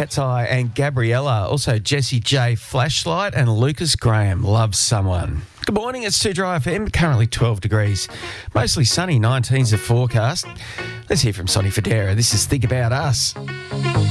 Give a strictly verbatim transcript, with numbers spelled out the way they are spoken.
Cat's Eye and Gabriella. Also Jessie J, Flashlight, and Lucas Graham, Love Someone. Good morning, it's two Dry F M, currently twelve degrees. Mostly sunny, nineteen's the forecast. Let's hear from Sonny Fodera. This is Think About Us.